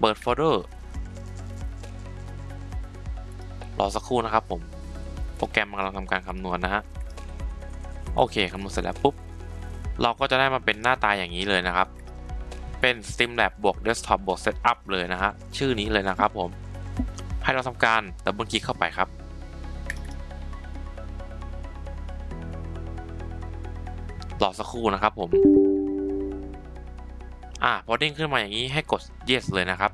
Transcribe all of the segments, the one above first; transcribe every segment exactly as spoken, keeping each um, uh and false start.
ปิดโฟลเดอร์รอสักครู่นะครับผมโปรแกรมกำลังทำการคำนวณนะฮะโอเคคำนวณเสร็จแล้วปุ๊บเราก็จะได้มาเป็นหน้าตาอย่างนี้เลยนะครับเป็น Streamlabs บวก Desktop บวก Setup เลยนะฮะชื่อนี้เลยนะครับผมให้เราทำการดับเบิลคลิกเข้าไปครับรอสักครู่นะครับผมอ่าพอเด้งขึ้นมาอย่างนี้ให้กด yes เลยนะครับ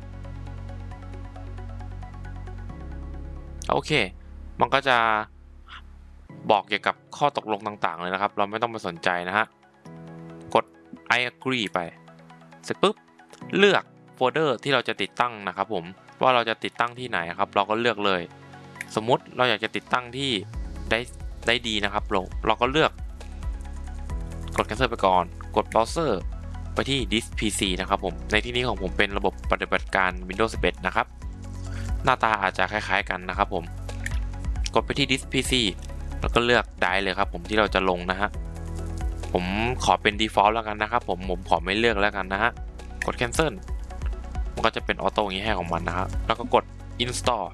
โอเคมันก็จะบอกเกี่ยวกับข้อตกลงต่างๆเลยนะครับเราไม่ต้องไปสนใจนะฮะกด I agree ไปเสร็จปุ๊บเลือกโฟลเดอร์ที่เราจะติดตั้งนะครับผมว่าเราจะติดตั้งที่ไหนครับเราก็เลือกเลยสมมุติเราอยากจะติดตั้งที่ได้ได้ดีนะครับเราเราก็เลือกกด cancel ไปก่อนกด browser ไปที่ disk พี ซี นะครับผมในที่นี้ของผมเป็นระบบปฏิบัติการ Windows สิบเอ็ดนะครับหน้าตาอาจจะคล้ายๆกันนะครับผมกดไปที่ disk พี ซี แล้วก็เลือกได้เลยครับผมที่เราจะลงนะฮะผมขอเป็น default แล้วกันนะครับผมผมขอไม่เลือกแล้วกันนะฮะกด cancel มันก็จะเป็นออโต้อย่างนี้ให้ของมันนะครับแล้วก็กด install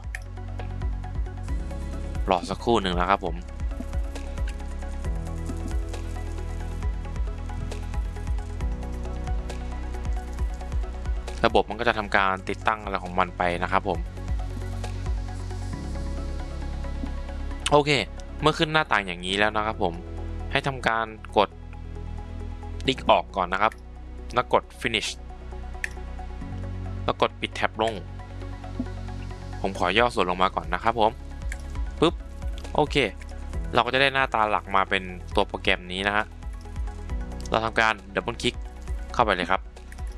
รอสักครู่หนึ่งนะครับผมระบบมันก็จะทำการติดตั้งอะไรของมันไปนะครับผมโอเคเมื่อขึ้นหน้าต่างอย่างนี้แล้วนะครับผมให้ทำการกดติ๊กออกก่อนนะครับแล้วกด finish แล้วกดปิดแท็บลงผมขอย่อส่วนลงมาก่อนนะครับผมปุ๊บโอเคเราก็จะได้หน้าตาหลักมาเป็นตัวโปรแกรมนี้นะฮะเราทำการดับเบิลคลิกเข้าไปเลยครับ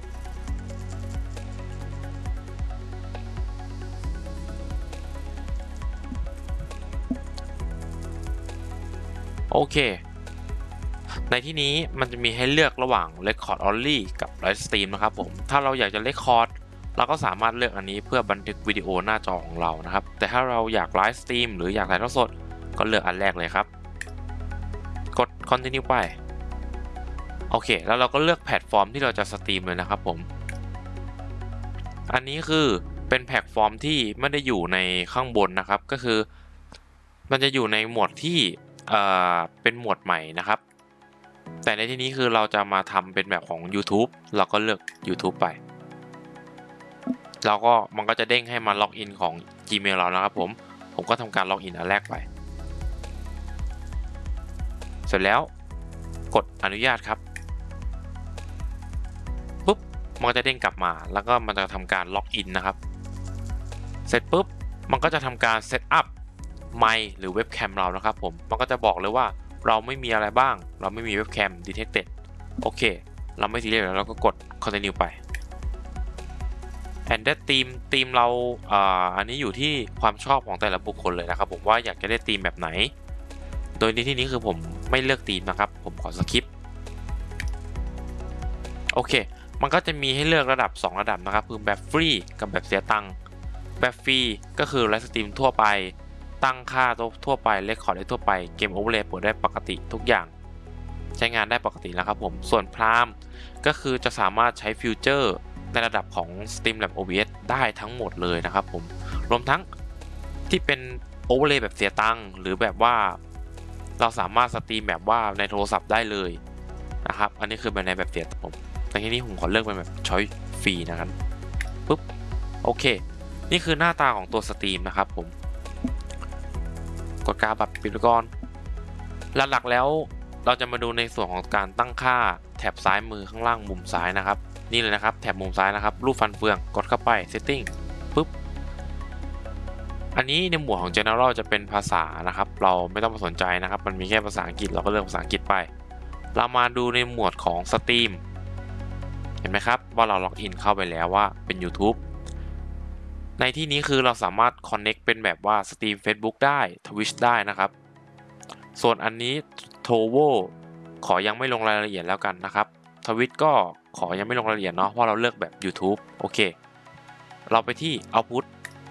โอเคในที่นี้มันจะมีให้เลือกระหว่าง Record Only กับ Live Stream นะครับผมถ้าเราอยากจะ Record เราก็สามารถเลือกอันนี้เพื่อบันทึกวิดีโอหน้าจอของเรานะครับแต่ถ้าเราอยาก Live Stream หรืออยากถ่ายทอดสดก็เลือกอันแรกเลยครับกด Continue ไปโอเคแล้วเราก็เลือกแพลตฟอร์มที่เราจะสตรีมเลยนะครับผมอันนี้คือเป็นแพลตฟอร์มที่ไม่ได้อยู่ในข้างบนนะครับก็คือมันจะอยู่ในหมวดที่เอ่อเป็นหมวดใหม่นะครับแต่ในที่นี้คือเราจะมาทำเป็นแบบของ YouTube เราก็เลือก YouTube ไปเราก็มันก็จะเด้งให้มาล็อกอินของ Gmail เรานะครับผมผมก็ทำการล็อกอินอันแรกไปเสร็จแล้วกดอนุญาตครับปุ๊บมันก็จะเด้งกลับมาแล้วก็มันจะทำการล็อกอินนะครับเสร็จปุ๊บมันก็จะทำการเซตอัพไมค์หรือเว็บแคมเรานะครับผมมันก็จะบอกเลยว่าเราไม่มีอะไรบ้างเราไม่มีเว็บแคม detected โอเคเราไม่ซีเรียสแล้วเราก็กด continue ไป and that theme ธีมเราอ่าอันนี้อยู่ที่ความชอบของแต่ละบุคคลเลยนะครับผมว่าอยากจะได้ธีมแบบไหนโดยในที่นี้คือผมไม่เลือกธีมนะครับผมขอสคิปโอเคมันก็จะมีให้เลือกระดับสองระดับนะครับคือแบบฟรีกับแบบเสียตังค์แบบฟรีก็คือไลฟ์สตรีมทั่วไปตั้งค่าทั่วไปเรคคอร์ดได้ทั่วไปเกมโอเวอร์เลย์เปิดได้ปกติทุกอย่างใช้งานได้ปกติแล้วครับผมส่วนพรามก็คือจะสามารถใช้ฟิวเจอร์ในระดับของ Streamlabs โอ บี เอส ได้ทั้งหมดเลยนะครับผมรวมทั้งที่เป็นโอเวอร์เลย์แบบเสียตังค์หรือแบบว่าเราสามารถสตรีมแบบว่าในโทรศัพท์ได้เลยนะครับอันนี้คือเป็นในแบบเสียตังค์ผมในที่นี้ผมขอเลือกเป็นแบบช้อยฟรีนะครับปุ๊บโอเคนี่คือหน้าตาของตัวสตรีมนะครับผมกดกาบัตรปิดไปก่อนหลักๆแล้วเราจะมาดูในส่วนของการตั้งค่าแถบซ้ายมือข้างล่างมุมซ้ายนะครับนี่เลยนะครับแถบมุมซ้ายนะครับรูปฟันเฟืองกดเข้าไป setting ปุ๊บอันนี้ในหมวดของ general จะเป็นภาษานะครับเราไม่ต้องมาสนใจนะครับมันมีแค่ภาษาอังกฤษเราก็เลือกภาษาอังกฤษไปเรามาดูในหมวดของสตรีมเห็นไหมครับว่าเราล็อกอินเข้าไปแล้วว่าเป็น YouTube ในที่นี้คือเราสามารถ connect เป็นแบบว่าสตรีม Facebook ได้ Twitch ได้นะครับส่วนอันนี้ Trovo ขอยังไม่ลงรายละเอียดแล้วกันนะครับ Twitch ก็ขอยังไม่ลงรายละเอียดเนาะเพราะเราเลือกแบบ YouTube โอเคเราไปที่ Output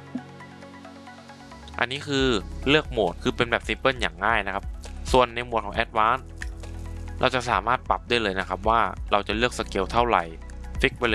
อันนี้คือเลือกโหมดคือเป็นแบบ Simple อย่างง่ายนะครับส่วนในโหมดของ Advanced เราจะสามารถปรับได้เลยนะครับว่าเราจะเลือกสเกลเท่าไหร่ฟิกไปเลย